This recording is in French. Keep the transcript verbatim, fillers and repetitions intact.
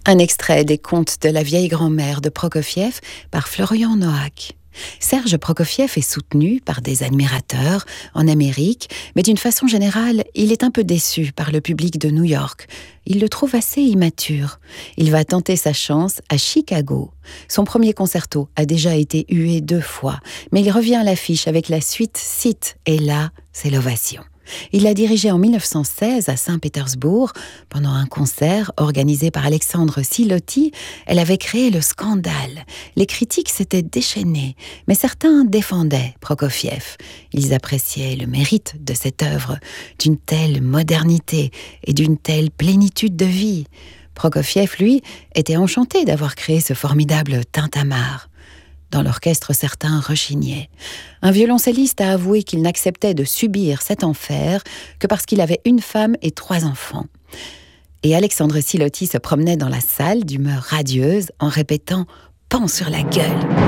Un extrait des Contes de la vieille grand-mère de Prokofiev par Florian Noack. Serge Prokofiev est soutenu par des admirateurs en Amérique, mais d'une façon générale, il est un peu déçu par le public de New York. Il le trouve assez immature. Il va tenter sa chance à Chicago. Son premier concerto a déjà été hué deux fois, mais il revient à l'affiche avec la suite Sit, et là, c'est l'ovation. Il l'a dirigé en mille neuf cent seize à Saint-Pétersbourg. Pendant un concert organisé par Alexandre Siloti, elle avait créé le scandale. Les critiques s'étaient déchaînées, mais certains défendaient Prokofiev. Ils appréciaient le mérite de cette œuvre, d'une telle modernité et d'une telle plénitude de vie. Prokofiev, lui, était enchanté d'avoir créé ce formidable tintamarre. Dans l'orchestre, certains rechignaient. Un violoncelliste a avoué qu'il n'acceptait de subir cet enfer que parce qu'il avait une femme et trois enfants. Et Alexandre Siloti se promenait dans la salle d'humeur radieuse en répétant « Pan sur la gueule ».